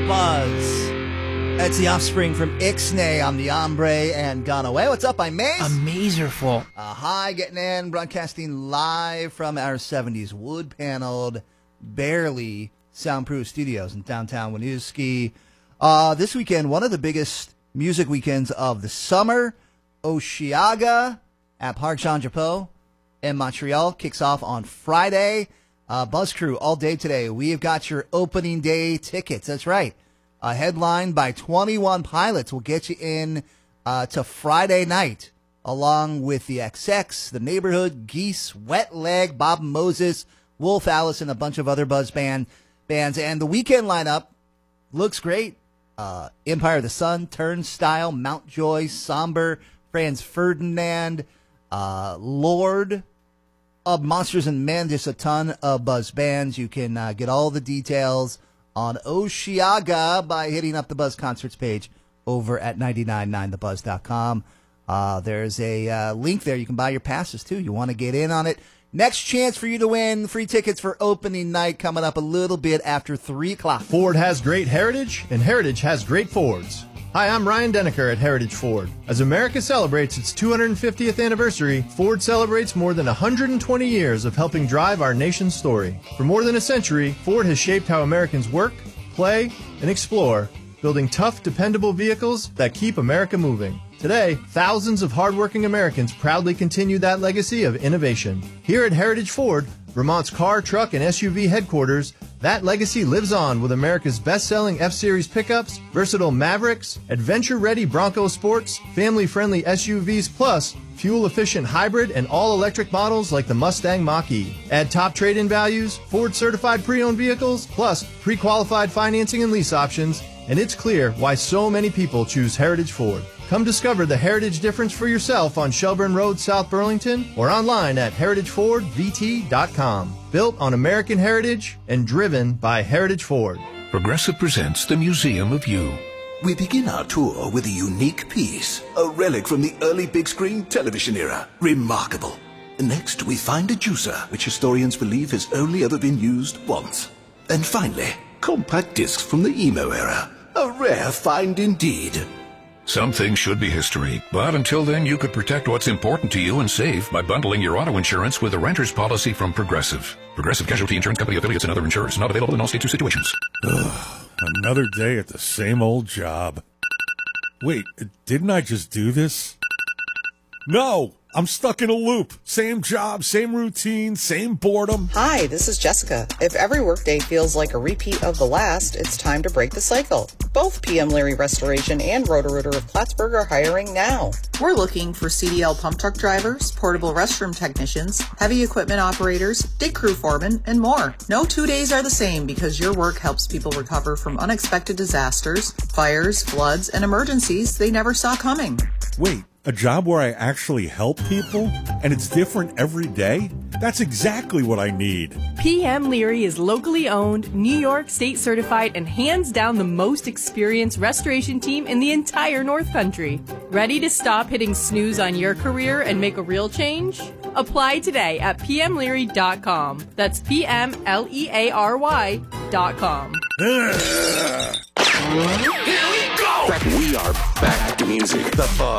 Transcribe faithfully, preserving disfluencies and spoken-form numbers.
Buzz. It's the offspring from Ixnay on the Hombre and Gone Away. What's up? I'm Maze. Amazerful. Uh, hi, getting in, broadcasting live from our seventies wood-paneled, barely soundproof studios in downtown Winooski. Uh, this weekend, one of the biggest music weekends of the summer, Osheaga at Parc Jean-Drapeau in Montreal kicks off on Friday. Uh, Buzz Crew all day today. We have got your opening day tickets. That's right. A headline by twenty-one Pilots will get you in uh, to Friday night, along with the X X, The Neighborhood, Geese, Wet Leg, Bob Moses, Wolf Alice, and a bunch of other Buzz band bands. And the weekend lineup looks great. Uh, Empire of the Sun, Turnstile, Mountjoy, Somber, Franz Ferdinand, uh, Lord of Monsters and Men. Just a ton of Buzz bands. You can uh, get all the details on Osheaga by hitting up the Buzz Concerts page over at nine nine nine the buzz dot com. Uh, there's a uh, link there. You can buy your passes, too. You want to get in on it. Next chance for you to win free tickets for opening night coming up a little bit after three o'clock. Ford has great heritage, and Heritage has great Fords. Hi, I'm Ryan Denneker at Heritage Ford. As America celebrates its two hundred fiftieth anniversary, Ford celebrates more than one hundred twenty years of helping drive our nation's story. For more than a century, Ford has shaped how Americans work, play, and explore, building tough, dependable vehicles that keep America moving. Today, thousands of hardworking Americans proudly continue that legacy of innovation. Here at Heritage Ford, Vermont's car, truck, and S U V headquarters, that legacy lives on with America's best-selling F-Series pickups, versatile Mavericks, adventure-ready Bronco Sports, family-friendly S U Vs, plus fuel-efficient hybrid and all-electric models like the Mustang Mach-E. Add top trade-in values, Ford-certified pre-owned vehicles, plus pre-qualified financing and lease options, and it's clear why so many people choose Heritage Ford. Come discover the Heritage difference for yourself on Shelburne Road, South Burlington, or online at heritage ford v t dot com. Built on American heritage and driven by Heritage Ford. Progressive presents the Museum of You. We begin our tour with a unique piece, a relic from the early big screen television era. Remarkable. Next, we find a juicer, which historians believe has only ever been used once. And finally, compact discs from the emo era. A rare find indeed. Some things should be history, but until then you could protect what's important to you and save by bundling your auto insurance with a renter's policy from Progressive. Progressive Casualty Insurance Company affiliates and other insurers. Not available in all states or situations. Ugh, another day at the same old job. Wait, didn't I just do this? No! I'm stuck in a loop. Same job, same routine, same boredom. Hi, this is Jessica. If every workday feels like a repeat of the last, it's time to break the cycle. Both P M Leary Restoration and Roto-Rooter of Plattsburgh are hiring now. We're looking for C D L pump truck drivers, portable restroom technicians, heavy equipment operators, dig crew foremen, and more. No two days are the same because your work helps people recover from unexpected disasters, fires, floods, and emergencies they never saw coming. Wait. A job where I actually help people, and it's different every day? That's exactly what I need. P M Leary is locally owned, New York State certified, and hands down the most experienced restoration team in the entire North Country. Ready to stop hitting snooze on your career and make a real change? Apply today at p m leary dot com. That's P M L E A R Y dot com. Here we go! We are back to music. The Buzz.